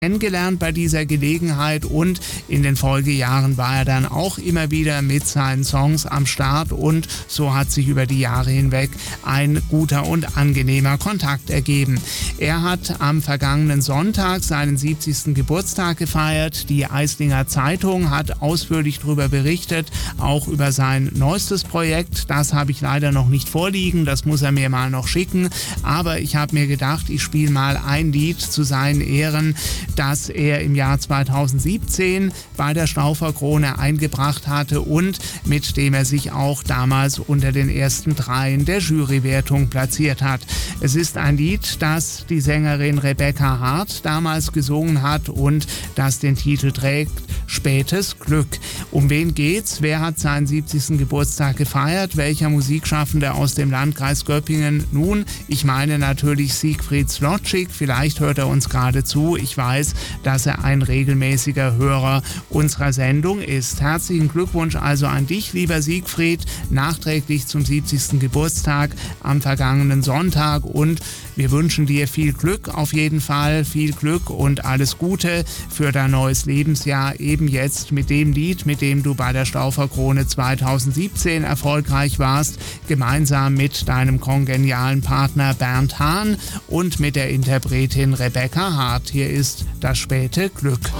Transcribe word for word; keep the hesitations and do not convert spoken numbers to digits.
kennengelernt bei dieser Gelegenheit und in den Folgejahren war er dann auch immer wieder mit seinen Songs am Start und so hat sich über die Jahre hinweg ein guter und angenehmer Kontakt ergeben. Er hat am vergangenen Sonntag seinen siebzigsten Geburtstag gefeiert. Die Eislinger Zeitung hat ausführlich darüber berichtet, auch über sein neuestes Projekt. Das habe ich leider noch nicht vorliegen, das muss er mir mal noch schicken, aber ich habe mir gedacht, ich spiele mal ein Lied zu seinen Ehren, das er im Jahr zweitausendsiebzehn bei der Stauffer-Krone eingebracht hatte und mit dem er sich auch damals unter den ersten dreien der Jurywertung platziert hat. Es ist ein Lied, das die Sängerin Rebecca Hart damals gesungen hat und das den Titel trägt Spätes Glück. Um wen geht's? Wer hat seinen siebzigsten Geburtstag gefeiert? Welcher Musikschaffende aus dem Landkreis Göppingen? Nun, ich meine natürlich Siegfried Slotschig. Vielleicht hört er uns gerade zu. Ich weiß, dass er ein regelmäßiger Hörer unserer Sendung ist. Herzlichen Glückwunsch also an dich, lieber Siegfried, nachträglich zum siebzigsten Geburtstag am vergangenen Sonntag und wir wünschen dir viel Glück, auf jeden Fall viel Glück und alles Gute für dein neues Lebensjahr, eben jetzt mit dem Lied, mit dem du bei der Stauffer-Krone zweitausendsiebzehn erfolgreich warst, gemeinsam mit deinem kongenialen Partner Bernd Hahn und mit der Interpretin Rebecca Hart. Hier ist das späte Glück.